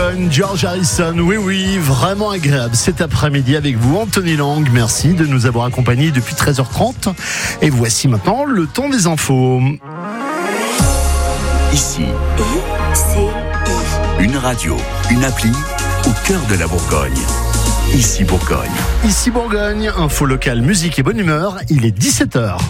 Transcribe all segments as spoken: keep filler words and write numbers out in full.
Bourgogne, George Harrison. Oui, oui, vraiment agréable cet après-midi avec vous, Anthony Lang. Merci de nous avoir accompagnés depuis treize heures trente. Et voici maintenant le temps des infos. Ici, I C I. une radio, une appli au cœur de la Bourgogne. Ici Bourgogne. Ici Bourgogne, info locale, musique et bonne humeur. Il est dix-sept heures.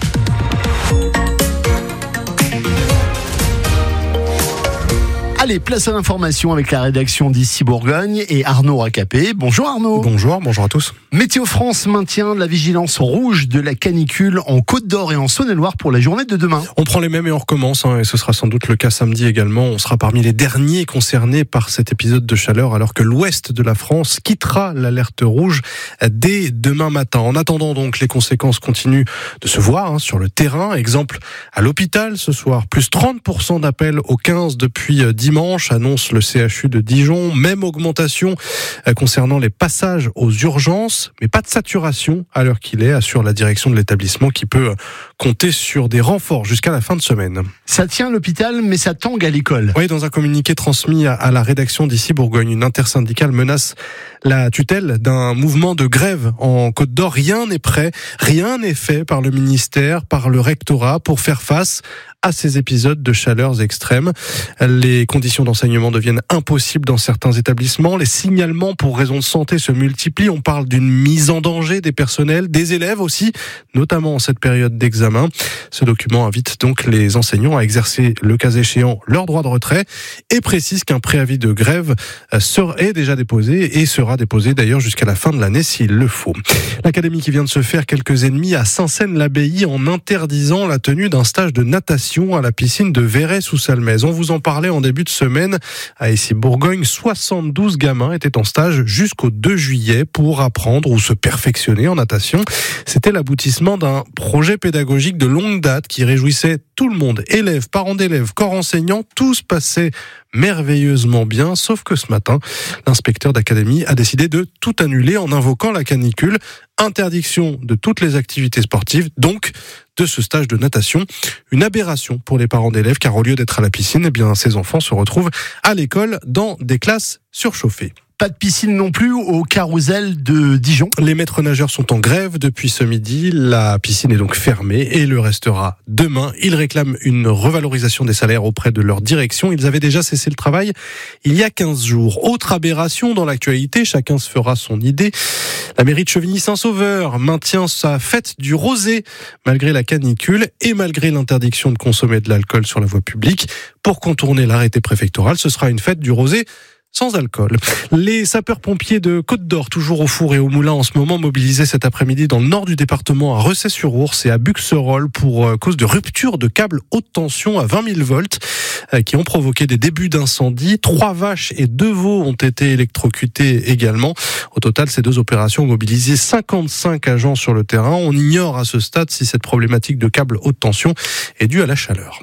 Allez, place à l'information avec la rédaction d'Ici Bourgogne et Arnaud Racapé. Bonjour Arnaud. Bonjour, bonjour à tous. Météo France maintient la vigilance rouge de la canicule en Côte-d'Or et en Saône-et-Loire pour la journée de demain. On prend les mêmes et on recommence, hein, et ce sera sans doute le cas samedi également. On sera parmi les derniers concernés par cet épisode de chaleur alors que l'ouest de la France quittera l'alerte rouge dès demain matin. En attendant donc, les conséquences continuent de se voir hein, sur le terrain. Exemple, à l'hôpital ce soir, plus trente pour cent d'appels au quinze depuis dimanche, annonce le C H U de Dijon. Même augmentation concernant les passages aux urgences, mais pas de saturation à l'heure qu'il est, assure la direction de l'établissement qui peut compter sur des renforts jusqu'à la fin de semaine. Ça tient l'hôpital, mais ça tangue à l'école. Oui, dans un communiqué transmis à la rédaction d'Ici Bourgogne, une intersyndicale menace la tutelle d'un mouvement de grève en Côte-d'Or. Rien n'est prêt, rien n'est fait par le ministère, par le rectorat pour faire face à ces épisodes de chaleurs extrêmes. Les conditions d'enseignement deviennent impossibles dans certains établissements. Les signalements pour raisons de santé se multiplient. On parle d'une mise en danger des personnels, des élèves aussi, notamment en cette période d'examen. Ce document invite donc les enseignants à exercer, le cas échéant, leur droit de retrait et précise qu'un préavis de grève est déjà déposé et sera déposé d'ailleurs jusqu'à la fin de l'année s'il le faut. L'académie qui vient de se faire quelques ennemis à Saint-Seine-l'Abbaye en interdisant la tenue d'un stage de natation à la piscine de Verret-sous-Salmaise. On vous en parlait en début de semaine. À Ici Bourgogne, soixante-douze gamins étaient en stage jusqu'au deux juillet pour apprendre ou se perfectionner en natation. C'était l'aboutissement d'un projet pédagogique de longue date qui réjouissait tout le monde. Élèves, parents d'élèves, corps enseignants, tout se passait merveilleusement bien, sauf que ce matin, l'inspecteur d'académie a décidé de tout annuler en invoquant la canicule. Interdiction de toutes les activités sportives, donc de ce stage de natation. Une aberration pour les parents d'élèves, car au lieu d'être à la piscine, eh bien, ces enfants se retrouvent à l'école dans des classes surchauffées. Pas de piscine non plus au Carrousel de Dijon. Les maîtres nageurs sont en grève depuis ce midi. La piscine est donc fermée et le restera demain. Ils réclament une revalorisation des salaires auprès de leur direction. Ils avaient déjà cessé le travail il y a quinze jours. Autre aberration dans l'actualité, chacun se fera son idée. La mairie de Chevigny-Saint-Sauveur maintient sa fête du rosé malgré la canicule et malgré l'interdiction de consommer de l'alcool sur la voie publique. Pour contourner l'arrêté préfectoral, ce sera une fête du rosé sans alcool. Les sapeurs-pompiers de Côte-d'Or, toujours au four et au moulin en ce moment, mobilisés cet après-midi dans le nord du département à Recey-sur-Ours et à Buxerolles pour cause de rupture de câbles haute tension à vingt mille volts qui ont provoqué des débuts d'incendie. Trois vaches et deux veaux ont été électrocutés également. Au total, ces deux opérations ont mobilisé cinquante-cinq agents sur le terrain. On ignore à ce stade si cette problématique de câbles haute tension est due à la chaleur.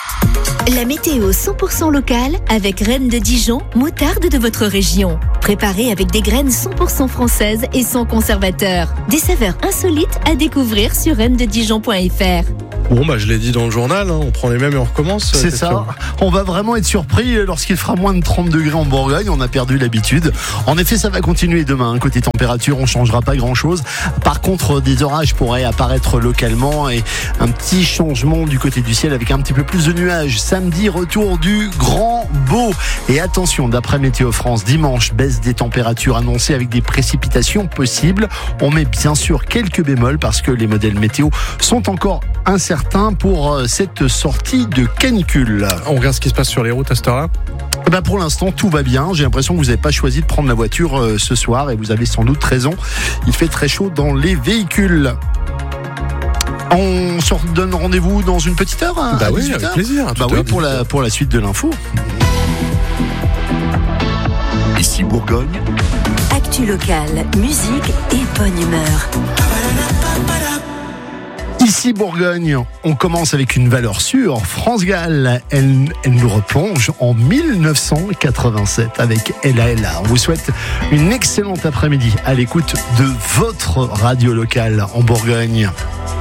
La météo cent pour cent locale avec Reine de Dijon, moutarde de votre région. Préparée avec des graines cent pour cent françaises et sans conservateur. Des saveurs insolites à découvrir sur reine de dijon point f r. Bon, bah, je l'ai dit dans le journal, hein, on prend les mêmes et on recommence. C'est ça. On va vraiment être surpris lorsqu'il fera moins de trente degrés en Bourgogne. On a perdu l'habitude. En effet, ça va continuer demain. Côté température, on changera pas grand chose. Par contre, des orages pourraient apparaître localement et un petit changement du côté du ciel avec un petit peu plus de nuages. Samedi, retour du grand beau. Et attention, d'après Météo France, dimanche, baisse des températures annoncées avec des précipitations possibles. On met bien sûr quelques bémols parce que les modèles météo sont encore incertains pour cette sortie de canicule. On regarde ce qui se passe sur les routes à cette heure-là. Eh ben pour l'instant, tout va bien. J'ai l'impression que vous n'avez pas choisi de prendre la voiture euh, ce soir et vous avez sans doute raison. Il fait très chaud dans les véhicules. On se donne rendez-vous dans une petite heure hein, Bah à oui, dix-huit heures. avec plaisir. Bah oui, pour la, pour la suite de l'info. Ici Bourgogne. Actu locale, musique et bonne humeur. Ici Bourgogne, on commence avec une valeur sûre. France Gall, elle, elle nous replonge en mille neuf cent quatre-vingt-sept avec Ella Ella. On vous souhaite une excellente après-midi à l'écoute de votre radio locale en Bourgogne.